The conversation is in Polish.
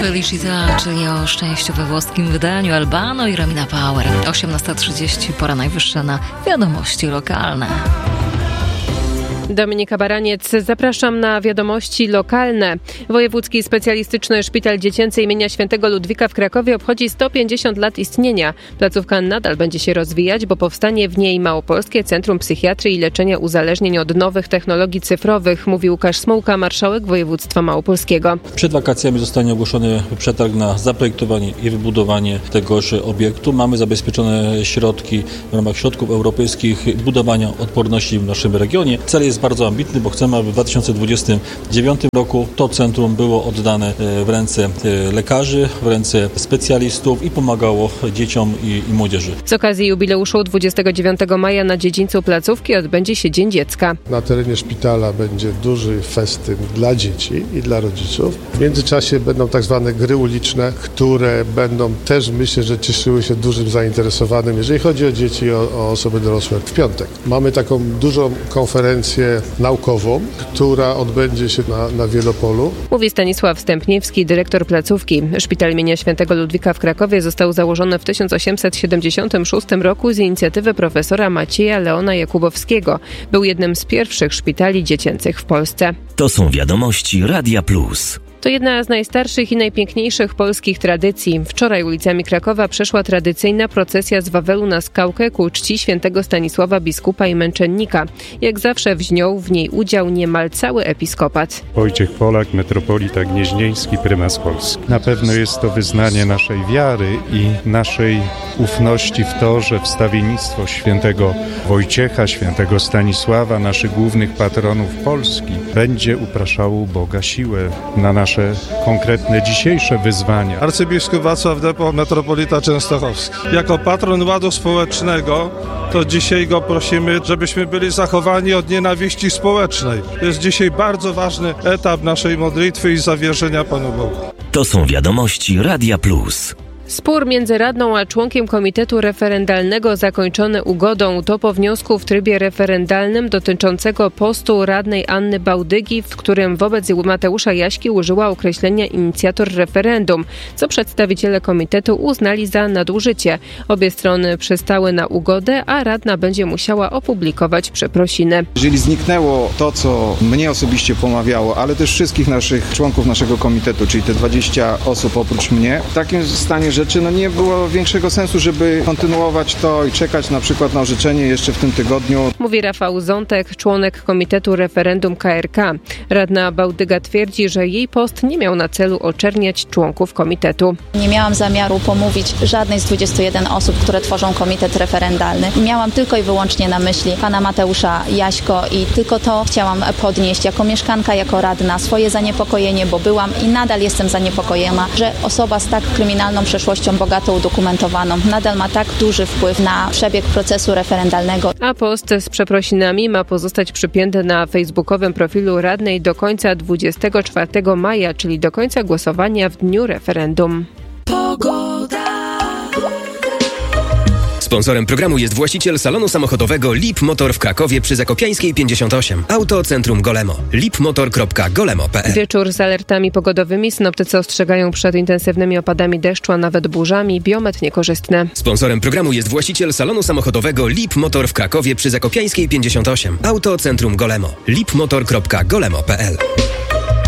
Felicita, czyli o szczęściu we włoskim wydaniu Albano i Romina Power. 18:30, pora najwyższa na wiadomości lokalne. Dominika Baraniec, zapraszam na wiadomości lokalne. Wojewódzki Specjalistyczny Szpital Dziecięcy imienia Świętego Ludwika w Krakowie obchodzi 150 lat istnienia. Placówka nadal będzie się rozwijać, bo powstanie w niej Małopolskie Centrum Psychiatrii i Leczenia Uzależnień od Nowych Technologii Cyfrowych, mówi Łukasz Smułka, marszałek województwa małopolskiego. Przed wakacjami zostanie ogłoszony przetarg na zaprojektowanie i wybudowanie tegoż obiektu. Mamy zabezpieczone środki w ramach środków europejskich budowania odporności w naszym regionie. Cel jest bardzo ambitny, bo chcemy, aby w 2029 roku to centrum było oddane w ręce lekarzy, w ręce specjalistów i pomagało dzieciom i młodzieży. Z okazji jubileuszu 29 maja na dziedzińcu placówki odbędzie się Dzień Dziecka. Na terenie szpitala będzie duży festyn dla dzieci i dla rodziców. W międzyczasie będą tak zwane gry uliczne, które będą też, myślę, że cieszyły się dużym zainteresowaniem, jeżeli chodzi o dzieci i o osoby dorosłe. W piątek mamy taką dużą konferencję naukową, która odbędzie się na Wielopolu. Mówi Stanisław Stępniewski, dyrektor placówki. Szpital imienia Świętego Ludwika w Krakowie został założony w 1876 roku z inicjatywy profesora Macieja Leona Jakubowskiego. Był jednym z pierwszych szpitali dziecięcych w Polsce. To są wiadomości Radia Plus. To jedna z najstarszych i najpiękniejszych polskich tradycji. Wczoraj ulicami Krakowa przeszła tradycyjna procesja z Wawelu na Skałkę ku czci świętego Stanisława biskupa i męczennika. Jak zawsze wziął w niej udział niemal cały episkopat. Wojciech Polak, metropolita gnieźnieński, prymas Polski. Na pewno jest to wyznanie naszej wiary i naszej ufności w to, że wstawiennictwo świętego Wojciecha, świętego Stanisława, naszych głównych patronów Polski, będzie upraszało Boga siłę na nasze konkretne dzisiejsze wyzwania. Arcybiskup Wacław Depo, metropolita częstochowski. Jako patron ładu społecznego, to dzisiaj go prosimy, żebyśmy byli zachowani od nienawiści społecznej. To jest dzisiaj bardzo ważny etap naszej modlitwy i zawierzenia Panu Bogu. To są wiadomości Radia Plus. Spór między radną a członkiem komitetu referendalnego zakończony ugodą. To po wniosku w trybie referendalnym dotyczącego postu radnej Anny Bałdygi, w którym wobec Mateusza Jaśki użyła określenia inicjator referendum, co przedstawiciele komitetu uznali za nadużycie. Obie strony przystały na ugodę, a radna będzie musiała opublikować przeprosiny. Jeżeli zniknęło to, co mnie osobiście pomawiało, ale też wszystkich naszych członków naszego komitetu, czyli te 20 osób oprócz mnie, w takim stanie rzeczy nie było większego sensu, żeby kontynuować to i czekać na przykład na orzeczenie jeszcze w tym tygodniu. Mówi Rafał Zątek, członek Komitetu Referendum KRK. Radna Bałdyga twierdzi, że jej post nie miał na celu oczerniać członków komitetu. Nie miałam zamiaru pomówić żadnej z 21 osób, które tworzą komitet referendalny. Miałam tylko i wyłącznie na myśli pana Mateusza Jaśko i tylko to chciałam podnieść jako mieszkanka, jako radna swoje zaniepokojenie, bo byłam i nadal jestem zaniepokojona, że osoba z tak kryminalną przeszłością, bogato udokumentowaną, nadal ma tak duży wpływ na przebieg procesu referendalnego. A post z przeprosinami ma pozostać przypięty na facebookowym profilu radnej do końca 24 maja, czyli do końca głosowania w dniu referendum. Sponsorem programu jest właściciel salonu samochodowego Lip Motor w Krakowie przy Zakopiańskiej 58. Autocentrum Golemo. lipmotor.golemo.pl. Wieczór z alertami pogodowymi. Synoptycy ostrzegają przed intensywnymi opadami deszczu, a nawet burzami. Biometr niekorzystny. Sponsorem programu jest właściciel salonu samochodowego Lip Motor w Krakowie przy Zakopiańskiej 58. Autocentrum Golemo. lipmotor.golemo.pl.